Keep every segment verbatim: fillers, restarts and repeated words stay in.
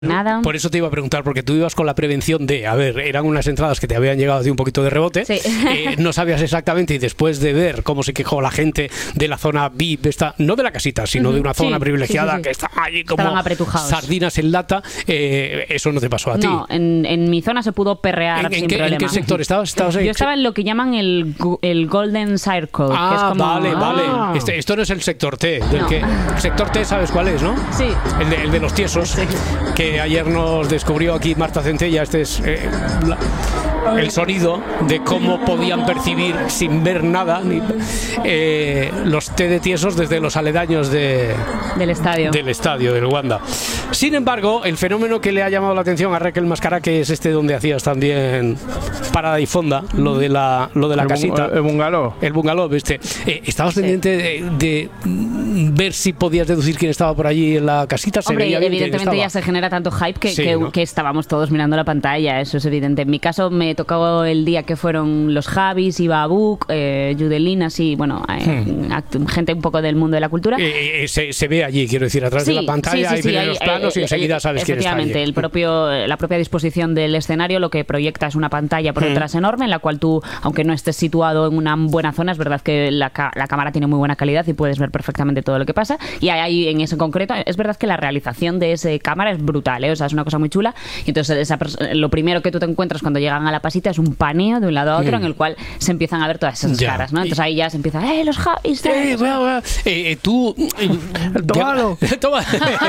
Nada. Por eso te iba a preguntar, porque tú ibas con la prevención de, a ver, eran unas entradas que te habían llegado de un poquito de rebote, sí. eh, no sabías exactamente, y después de ver cómo se quejó la gente de la zona V I P, esta, no de la casita, sino uh-huh. de una zona sí, privilegiada, sí, sí, sí. que está allí como sardinas en lata, eh, eso no te pasó a ti. No, en, en mi zona se pudo perrear ¿En, sin en qué, problema. ¿En qué sector estabas? ¿Estabas ahí? Yo estaba en lo que llaman el, el Golden Circle. Ah, que es como... vale, vale. Ah. Este, esto no es el sector T, del no. que, el sector T sabes cuál es, ¿no? Sí. El de, el de los tiesos, sí. que ayer nos descubrió aquí Marta Centella. Este es eh, la, el sonido de cómo podían percibir sin ver nada ni, eh, los té de tiesos desde los aledaños de, del estadio del estadio del Wanda. Sin embargo, el fenómeno que le ha llamado la atención a Raquel Mascara, que es este donde hacías también parada y fonda, lo de la, lo de la el casita, el bungalow, el bungalow, este, eh, estabas sí. pendiente de, de ver si podías deducir quién estaba por allí en la casita. Hombre, se evidentemente ya se genera tanto hype que, sí, que, ¿no? que estábamos todos mirando la pantalla, eso es evidente. En mi caso me tocó el día que fueron los Javis, Iba Abuk, eh, Judelina, así, bueno, eh, hmm. gente un poco del mundo de la cultura. Eh, eh, se, se ve allí, quiero decir, atrás sí, de la pantalla, sí, sí, hay sí, primeros hay, planos eh, y enseguida sabes quién está allí. Efectivamente, el propio, la propia disposición del escenario lo que proyecta es una pantalla por detrás hmm. enorme, en la cual tú, aunque no estés situado en una buena zona, es verdad que la, la cámara tiene muy buena calidad y puedes ver perfectamente todo lo que pasa. Y ahí, en eso en concreto, es verdad que la realización de esa cámara es brutal, ¿eh? O sea, es una cosa muy chula. Y entonces esa lo primero que tú te encuentras cuando llegan a la pasita es un paneo de un lado a otro mm. en el cual se empiezan a ver todas esas ya. caras, ¿no? Entonces ahí ya se empieza, ¡eh, los Javis! Eh, eh, eh, tú... ¡Tómalo! Toma.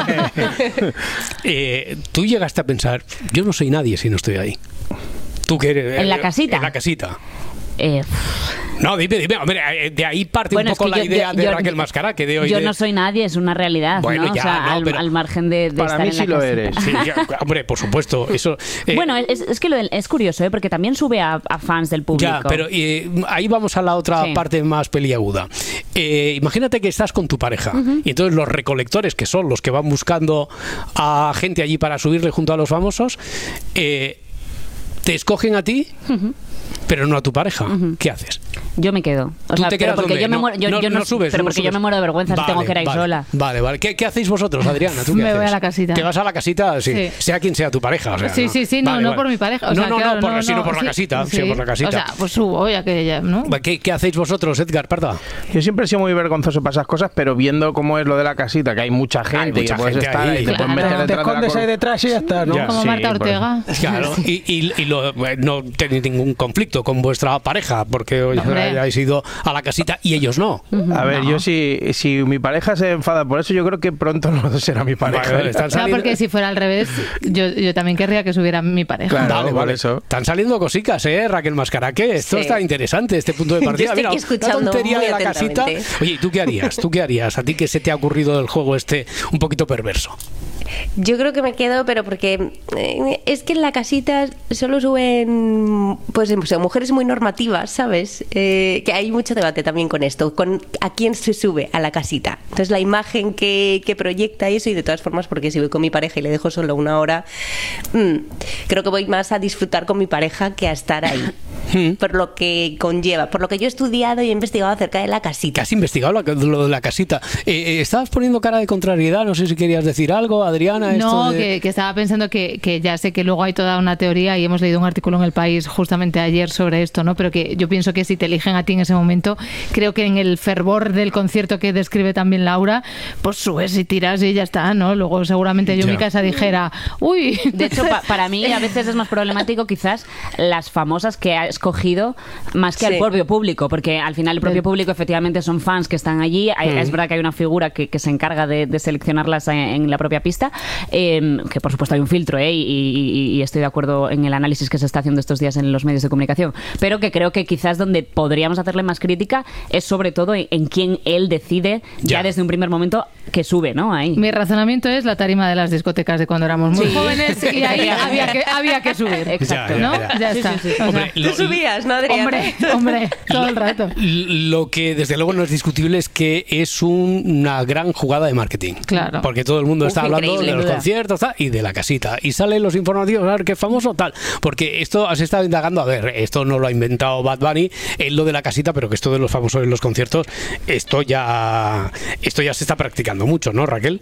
eh, tú llegaste a pensar, yo no soy nadie si no estoy ahí. ¿Tú qué eres? ¿En la casita? En la casita. Eh... No, dime, dime, hombre, de ahí parte bueno, un poco es que la yo, idea yo, de yo, Raquel Mascara, que de hoy yo de... no soy nadie, es una realidad, bueno, ¿no? Ya, o sea, no, al, pero... al margen de, de para estar mí en sí la lo casita. eres. Sí, ya, hombre, por supuesto, eso... Eh... Bueno, es, es que lo del, es curioso, ¿eh? Porque también sube a, a fans del público. Ya, pero eh, ahí vamos a la otra sí. parte más peliaguda. Eh, imagínate que estás con tu pareja uh-huh. y entonces los recolectores, que son los que van buscando a gente allí para subirle junto a los famosos, eh, te escogen a ti... Uh-huh. pero no a tu pareja. Uh-huh. ¿Qué haces? Yo me quedo. O sea, pero porque yo me muero, yo, no, yo no, no subes, pero no porque subes. yo me muero de vergüenza vale, si tengo que ir ahí vale, sola. Vale, vale. ¿Qué, qué hacéis vosotros, Adriana? ¿Tú qué me haces? voy a la casita. ¿Te vas a la casita? Sí. sí. Sea quien sea tu pareja. O sea, sí, ¿no? sí, sí, no, vale, no vale. por mi pareja. O sea, no, no, claro, no, por, no, sino no, por sí, la casita. Sí. Sí, por la casita. O sea, pues subo ya que ya, ¿no? ¿Qué, ¿Qué hacéis vosotros, Edgar Parda? Yo siempre he sido muy vergonzoso para esas cosas, pero viendo cómo es lo de la casita, que hay mucha gente hay mucha y que puedes estar ahí, y te claro. puedes meter Te detrás de la escondes ahí detrás y ya está, ¿no? Ya, como sí, Marta Ortega. Por... Claro, y, y, y lo, no tenéis ningún conflicto con vuestra pareja, porque hoy habéis ido a la casita y ellos no. A ver, no. yo si, si mi pareja se enfada por eso, yo creo que pronto no será mi pareja. Vale, vale, están saliendo... No, porque si fuera al revés, yo, yo también querría que subiera mi pareja. Claro, vale, vale. Eso. Están saliendo cositas, ¿eh, Raquel Mascara? Que esto sí. está interesante, este punto de partida. Yo estoy Mira, escuchando la tontería muy de la casita. Oye, ¿y tú qué harías? ¿Tú qué harías? ¿A ti qué se te ha ocurrido del juego este un poquito perverso? Yo creo que me quedo, pero porque eh, es que en la casita solo suben pues, pues mujeres muy normativas, ¿sabes? Eh, que hay mucho debate también con esto, con a quién se sube a la casita. Entonces la imagen que, que proyecta eso, y de todas formas, porque si voy con mi pareja y le dejo solo una hora, mmm, creo que voy más a disfrutar con mi pareja que a estar ahí. Por lo que conlleva, por lo que yo he estudiado y he investigado acerca de la casita. ¿Qué has investigado lo, lo de la casita? Eh, eh, estabas poniendo cara de contrariedad, no sé si querías decir algo, Adriana. No, esto de... que, que estaba pensando que, que ya sé que luego hay toda una teoría y hemos leído un artículo en El País justamente ayer sobre esto, ¿no? Pero que yo pienso que si te eligen a ti en ese momento, creo que en el fervor del concierto que describe también Laura, pues subes y tiras y ya está, ¿no? Luego seguramente yo en mi casa dijera, uy. De hecho, pa para mí a veces es más problemático quizás las famosas que ha escogido más que sí. al propio público, porque al final el propio público efectivamente son fans que están allí. Mm. Es verdad que hay una figura que, que se encarga de, de seleccionarlas en, en la propia pista, eh, que por supuesto hay un filtro, ¿eh? y, y, y estoy de acuerdo en el análisis que se está haciendo estos días en los medios de comunicación, pero que creo que quizás donde podríamos hacerle más crítica es sobre todo en, en quién él decide ya. ya desde un primer momento que sube, ¿no? Ahí. Mi razonamiento es la tarima de las discotecas de cuando éramos muy sí. jóvenes y ahí había que, había que subir. Exacto. Ya, ya, ya. ¿No? Ya está. Sí, sí, sí. Hombre, Tú subías, ¿no, Adriana? Hombre, hombre, todo el rato. Lo que desde luego no es discutible es que es un, una gran jugada de marketing. Claro. Porque todo el mundo está Uf, hablando de los duda. conciertos tal, y de la casita. Y salen los informativos, a ver qué famoso tal. Porque esto has estado indagando, a ver, esto no lo ha inventado Bad Bunny, es lo de la casita, pero que esto de los famosos en los conciertos, esto ya, esto ya se está practicando mucho, ¿no, Raquel?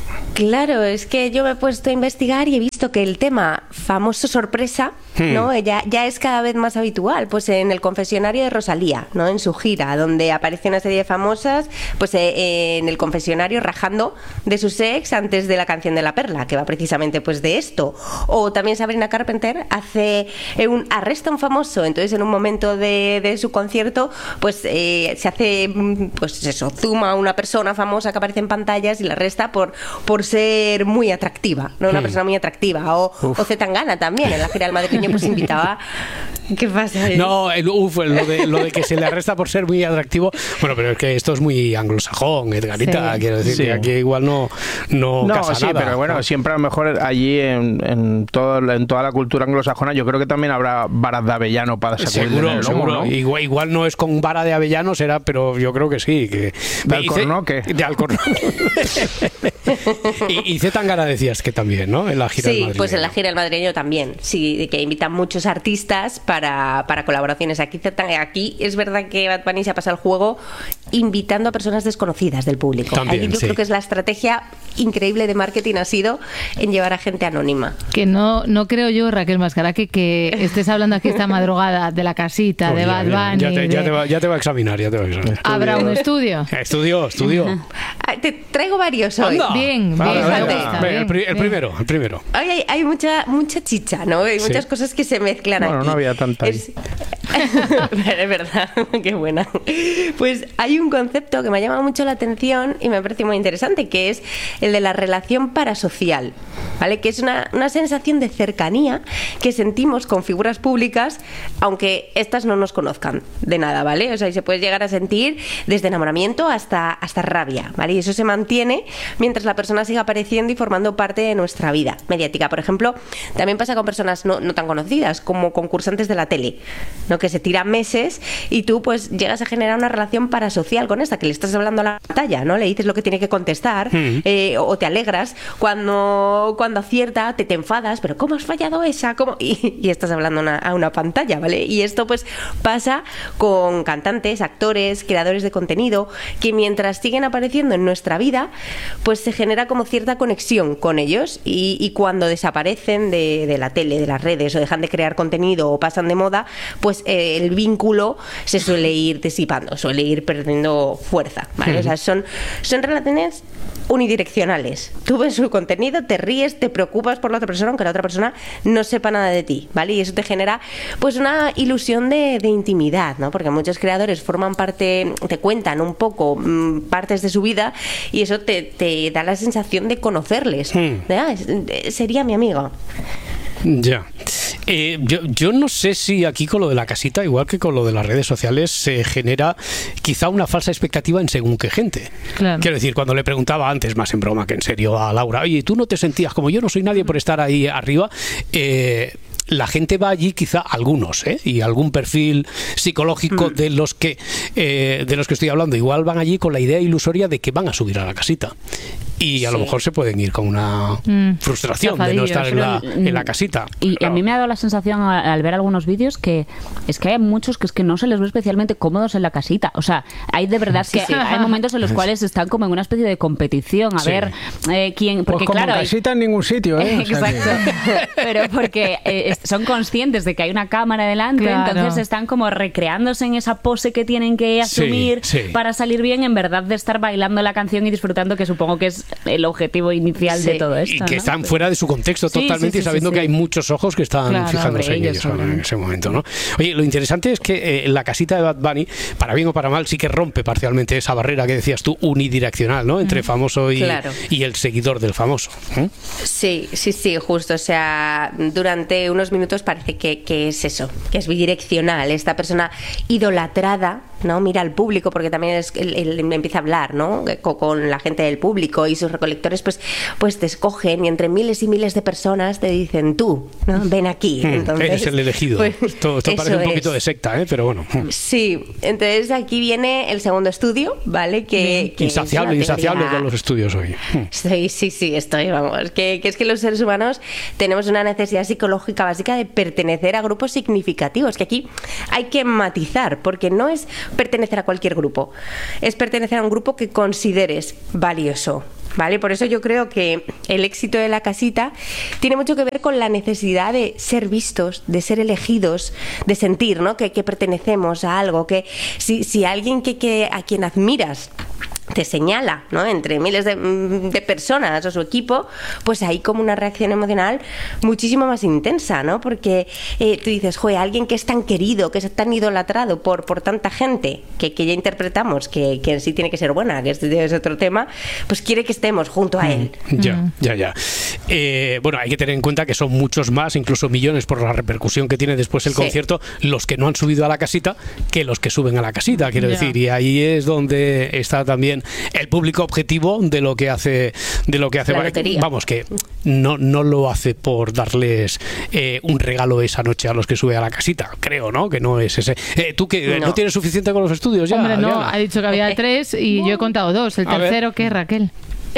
Claro, es que yo me he puesto a investigar y he visto que el tema famoso sorpresa, hmm. ¿no? Ya, ya es cada vez más habitual. Pues en el confesionario de Rosalía, ¿no? En su gira, donde aparece una serie de famosas, pues eh, en el confesionario rajando de sus ex antes de la canción de La Perla, que va precisamente pues de esto. O también Sabrina Carpenter hace eh, un arresta a un famoso, entonces en un momento de, de su concierto, pues eh, se hace, pues eso, zoom a una persona famosa que aparece en pantallas y la arresta por por ser muy atractiva, ¿no? Una hmm. persona muy atractiva. O, o Zetangana también, en la gira del madrileño, pues invitaba... ¿Qué pasa? No, el, uf, lo, de, lo de que se le arresta por ser muy atractivo. Bueno, pero es que esto es muy anglosajón, Edgarita. Sí. Quiero decir sí. que aquí igual no, no, no casa sí, nada. Pero bueno, siempre a lo mejor allí en, en, todo, en toda la cultura anglosajona, yo creo que también habrá varas de avellano para sacudir seguro, el lomo, seguro. ¿no? Igual, igual no es con vara de avellano, será, pero yo creo que sí. Que... ¿De Alcornoque? De Alcornoque. y, y Zetangana decías que también, ¿no? En la gira sí, del madrileño. Pues en la gira del madrileño también. Sí, que invitan muchos artistas para, para colaboraciones. Aquí, aquí es verdad que Bad Bunny se ha pasado el juego invitando a personas desconocidas del público. También, Ahí yo sí. creo que es la estrategia increíble de marketing ha sido en llevar a gente anónima. Que no, no creo yo, Raquel Mascara, que, que estés hablando aquí esta madrugada de la casita, oh, de Bad Bunny. Ya te, de... ya, te va, ya te va a examinar, ya te va a examinar. ¿Habrá un estudio? Estudio, estudio. Te traigo varios hoy. Anda. Bien, vale, bien, vale, bien, vale. bien, El, pri el bien. primero, el primero. Hay, hay, hay mucha mucha chicha, ¿no? Hay muchas sí. cosas que se mezclan bueno, aquí. no había tanta ahí. Es... es verdad, qué buena. Pues hay un concepto que me ha llamado mucho la atención y me parece muy interesante, que es el de la relación parasocial, ¿vale? Que es una, una sensación de cercanía que sentimos con figuras públicas, aunque estas no nos conozcan de nada, ¿vale? O sea, y se puede llegar a sentir desde enamoramiento hasta, hasta rabia, ¿vale? Y eso se mantiene mientras la persona siga apareciendo y formando parte de nuestra vida mediática. Por ejemplo, también pasa con personas no, no tan conocidas, como concursantes de la tele, ¿no? Que se tiran meses y tú pues llegas a generar una relación parasocial con esta, que le estás hablando a la pantalla, ¿no? Le dices lo que tiene que contestar, mm. eh, o te alegras cuando, cuando acierta, te, te enfadas, pero ¿cómo has fallado esa? ¿Cómo? Y, y estás hablando una, a una pantalla, ¿vale? Y esto pues pasa con cantantes, actores, creadores de contenido, que mientras siguen apareciendo en nuestra vida, pues se genera como cierta conexión con ellos, y, y cuando desaparecen de, de la tele, de las redes, o dejan de crear contenido o pasan de moda, pues eh, el vínculo se suele ir disipando, suele ir perdiendo fuerza, ¿vale? O sea, son, son relaciones unidireccionales. Tú ves su contenido, te ríes, te preocupas por la otra persona, aunque la otra persona no sepa nada de ti, ¿vale? Y eso te genera pues una ilusión de, de intimidad, ¿no? Porque muchos creadores forman parte, te cuentan un poco mmm, partes de su vida, y eso te, te da la sensación de conocerles. Hmm. De, ah, sería mi amigo. Ya. Eh, yo, yo no sé si aquí con lo de la casita, igual que con lo de las redes sociales, se genera quizá una falsa expectativa en según qué gente. Claro. Quiero decir, cuando le preguntaba antes, más en broma que en serio, a Laura, oye, ¿tú no te sentías como yo no soy nadie por estar ahí arriba? Eh... La gente va allí, quizá algunos, ¿eh? Y algún perfil psicológico mm. de los que eh, de los que estoy hablando, igual van allí con la idea ilusoria de que van a subir a la casita. Y a sí. lo mejor se pueden ir con una mm. frustración Zafadillos. de no estar en la, en la casita. Y claro. a mí me ha dado la sensación al, al ver algunos vídeos que es que hay muchos que es que no se les ve especialmente cómodos en la casita. O sea, hay de verdad sí, que sí. hay momentos en los cuales están como en una especie de competición a sí. ver eh, quién... Porque pues como claro, en casita hay... en ningún sitio, ¿eh? Exacto. Pero porque eh, son conscientes de que hay una cámara delante, claro. entonces están como recreándose en esa pose que tienen que asumir sí, sí. para salir bien, en verdad de estar bailando la canción y disfrutando, que supongo que es el objetivo inicial sí. de todo esto. Y que ¿no? están fuera de su contexto sí, totalmente sí, sí, y sabiendo sí, sí. que hay muchos ojos que están claro, fijándose en ellos ahora, en ese momento, ¿no? Oye, lo interesante es que eh, la casita de Bad Bunny, para bien o para mal, sí que rompe parcialmente esa barrera que decías tú, unidireccional, ¿no? Entre famoso y, claro. y el seguidor del famoso. ¿eh? Sí, sí, sí, justo. O sea, durante unos minutos parece que, que es eso, que es bidireccional. Esta persona idolatrada, ¿no? Mira al público, porque también es, él, él empieza a hablar, ¿no? Con, con la gente del público, y sus recolectores pues, pues te escogen, y entre miles y miles de personas te dicen tú, ¿no? Ven aquí. Entonces, eres el elegido. Pues, esto esto parece un poquito es. de secta, ¿eh? Pero bueno. Sí, entonces aquí viene el segundo estudio, ¿vale? Que, que insaciable, insaciable con los estudios hoy. Sí, sí, sí, estoy, vamos. Que, que es que los seres humanos tenemos una necesidad psicológica básica de pertenecer a grupos significativos, que aquí hay que matizar, porque no es pertenecer a cualquier grupo, es pertenecer a un grupo que consideres valioso, ¿vale? Por eso yo creo que el éxito de La Casita tiene mucho que ver con la necesidad de ser vistos, de ser elegidos, de sentir, ¿no? que, que pertenecemos a algo, que si, si alguien que, que a quien admiras te señala, ¿no? Entre miles de, de personas o su equipo, pues hay como una reacción emocional muchísimo más intensa, ¿no? Porque eh, tú dices, joder, alguien que es tan querido, que es tan idolatrado por, por tanta gente, que, que ya interpretamos que, que en sí tiene que ser buena, que este es otro tema, pues quiere que estemos junto a él. Mm, ya, mm. ya, ya. Eh, bueno, hay que tener en cuenta que son muchos más, incluso millones por la repercusión que tiene después el sí. concierto, los que no han subido a La Casita que los que suben a La Casita, quiero yeah. decir, y ahí es donde está también el público objetivo de lo que hace de lo que hace vamos, que no, no lo hace por darles eh, un regalo esa noche a los que sube a La Casita, creo, ¿no? Que no es ese. Eh, ¿Tú que no. no tienes suficiente con los estudios ya? Hombre, no, Diana? Ha dicho que había tres y yo he contado dos. ¿El tercero qué, Raquel?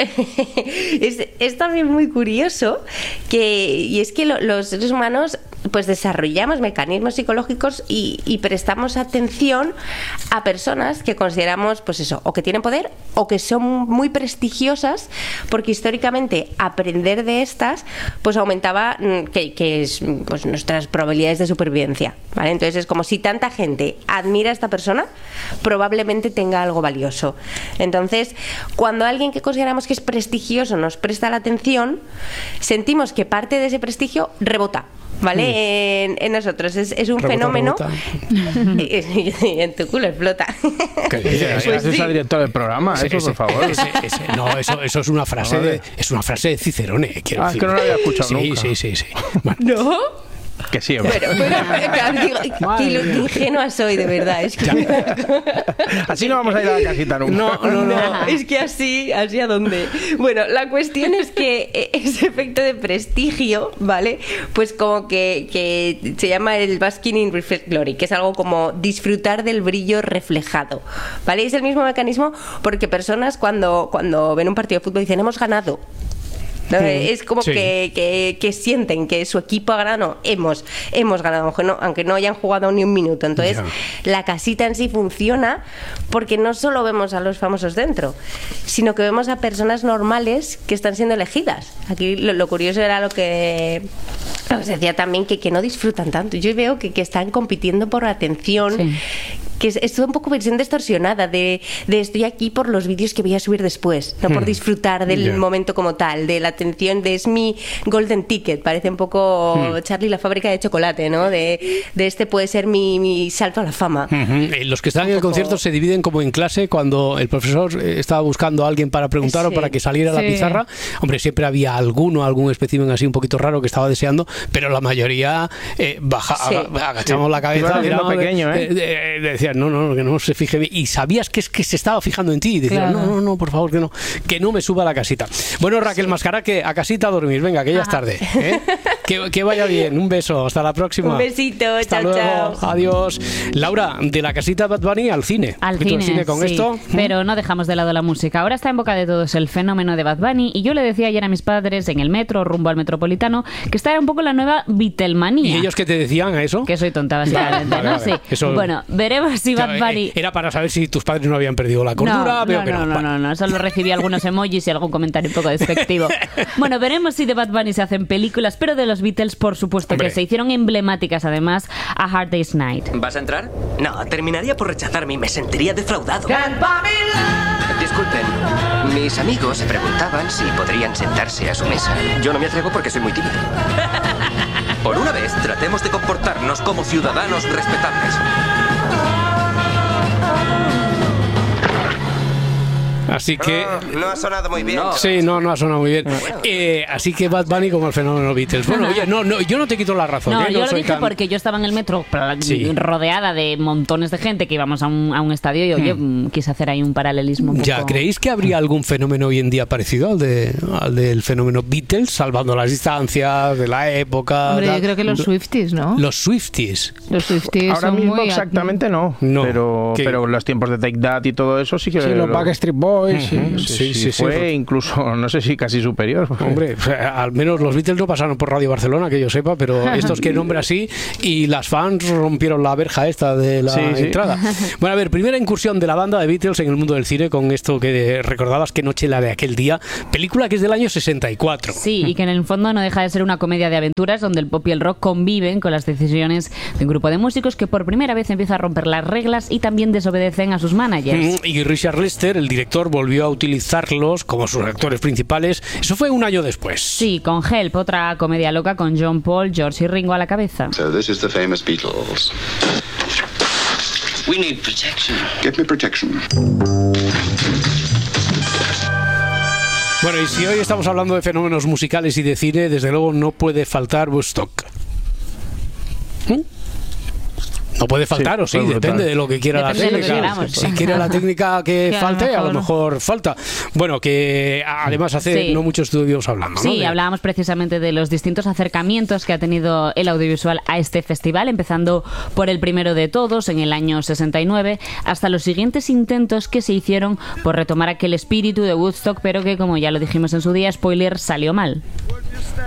es, es también muy curioso que, y es que lo, los seres humanos pues desarrollamos mecanismos psicológicos y, y prestamos atención a personas que consideramos pues eso, o que tienen poder o que son muy prestigiosas, porque históricamente aprender de estas pues aumentaba que, que es, pues nuestras probabilidades de supervivencia, ¿vale? Entonces es como si tanta gente admira a esta persona, probablemente tenga algo valioso. Entonces, cuando alguien que consideramos que es prestigioso nos presta la atención, sentimos que parte de ese prestigio rebota, ¿vale? Mm. En, en nosotros es, es un rebota, fenómeno rebota. En tu culo explota. ¿Qué dices? Pues sí. Al director del programa, ese, eso ese, por favor. Ese, ese, no, eso, eso es una frase de, es una frase de Cicerone, quiero ah, decir. Es que no lo había escuchado sí, nunca. Sí, sí, sí. Bueno. ¿No? Que sí, hombre. Pero, pero, digo, que lo ingenua soy, de verdad. Es que así no vamos a ir a La Casita nunca. No, no, no. Es que así, así a dónde. Bueno, la cuestión es que ese efecto de prestigio, ¿vale? Pues como que, que se llama el basking in reflect glory, que es algo como disfrutar del brillo reflejado, ¿vale? Es el mismo mecanismo porque personas cuando, cuando ven un partido de fútbol dicen, hemos ganado. ¿No? Mm, es como sí. que, que, que sienten que su equipo ha ganado. No, hemos, hemos ganado, aunque no, aunque no hayan jugado ni un minuto. Entonces, yeah. La Casita en sí funciona porque no solo vemos a los famosos dentro, sino que vemos a personas normales que están siendo elegidas. Aquí lo, lo curioso era lo que os decía también, que, que no disfrutan tanto. Yo veo que, que están compitiendo por atención. Sí. Que es, es un poco versión distorsionada de, de estoy aquí por los vídeos que voy a subir después, no hmm. por disfrutar del yeah. momento como tal, de la atención, de es mi golden ticket, parece un poco hmm. Charlie la fábrica de chocolate, ¿no? De, de este puede ser mi, mi salto a la fama. Uh-huh. Los que están en el concierto se dividen como en clase cuando el profesor estaba buscando a alguien para preguntar sí. o para que saliera sí. la pizarra. Hombre, siempre había alguno, algún espécimen así un poquito raro que estaba deseando, pero la mayoría eh, baja, sí. agachamos sí. la cabeza, miramos, pequeño, ¿eh? de, de, de, decían, no, no, que no se fije bien. Y sabías que es que se estaba fijando en ti. Y decían, claro. no, no, no, por favor, que no, que no me suba a La Casita. Bueno, Raquel sí. Mascará, que a casita a dormir. Venga, que ya Ajá. es tarde. ¿eh? que, que vaya bien. Un beso. Hasta la próxima. Un besito. Hasta chao, luego. chao. Adiós. Laura, de La Casita Bad Bunny al cine. Al cine, cine con sí. esto. Pero no dejamos de lado la música. Ahora está en boca de todos el fenómeno de Bad Bunny. Y yo le decía ayer a mis padres en el metro, rumbo al Metropolitano, que esta era un poco la nueva Beatlemanía. ¿Y ellos qué te decían a eso? Que soy tonta, básicamente. Vale, vale, ¿no? Vale. Sí. Eso... Bueno, veremos si Bad Bunny... Era para saber si tus padres no habían perdido la cordura. No, veo no, que no, no, no, no, no, solo recibí algunos emojis y algún comentario un poco despectivo. Bueno, veremos si de Bad Bunny se hacen películas, pero de los Beatles, por supuesto, Hombre. que se hicieron emblemáticas, además, a Hard Day's Night. ¿Vas a entrar? No, terminaría por rechazarme y me sentiría defraudado. Disculpen, mis amigos se preguntaban si podrían sentarse a su mesa. Yo no me atrevo porque soy muy tímido. Por una vez, tratemos de comportarnos como ciudadanos respetables. Así que... No, no ha sonado muy bien. No. Sí, no, no ha sonado muy bien. Eh, así que Bad Bunny como el fenómeno Beatles. Bueno, oye, no, no, yo no te quito la razón. No, ¿eh? no yo lo soy dije tan... porque yo estaba en el metro sí. rodeada de montones de gente que íbamos a un, a un estadio y oye, hmm. quise hacer ahí un paralelismo un poco... Ya, ¿creéis que habría algún fenómeno hoy en día parecido al, de, al del fenómeno Beatles, salvando las distancias de la época? Hombre, tal? yo creo que los Swifties, ¿no? Los Swifties. Los Swifties Ahora son mismo muy... exactamente no, no pero, pero los tiempos de Take That y todo eso sí que... Sí, los Backstreet Boys. Boys, uh-huh. sí, sí, sí, sí, fue sí. incluso, no sé si casi superior. Hombre, al menos los Beatles no pasaron por Radio Barcelona, que yo sepa, pero estos que nombra sí, y las fans rompieron la verja esta de la sí, sí. entrada. Bueno, a ver, primera incursión de la banda de Beatles en el mundo del cine con esto que recordabas, Qué noche la de aquel día, película que es del año sesenta y cuatro. Sí, y que en el fondo no deja de ser una comedia de aventuras donde el pop y el rock conviven con las decisiones de un grupo de músicos que por primera vez empieza a romper las reglas y también desobedecen a sus managers. Mm, y Richard Lester, el director, volvió a utilizarlos como sus actores principales. Eso fue un año después. Sí, con Help, otra comedia loca con John Paul, George y Ringo a la cabeza. So this is the famous Beatles. We need protection. Get me protection. Bueno, y si hoy estamos hablando de fenómenos musicales y de cine, desde luego no puede faltar Woodstock. ¿Mm? No puede faltar, sí, o sí, depende brutal. De lo que quiera depende la técnica. Que si quiere la técnica que, que falte, a lo, a lo mejor falta. Bueno, que además hace sí. no mucho estuvimos hablando, Sí, ¿no? de... hablábamos precisamente de los distintos acercamientos que ha tenido el audiovisual a este festival, empezando por el primero de todos, en el año sesenta y nueve, hasta los siguientes intentos que se hicieron por retomar aquel espíritu de Woodstock, pero que, como ya lo dijimos en su día, spoiler, salió mal.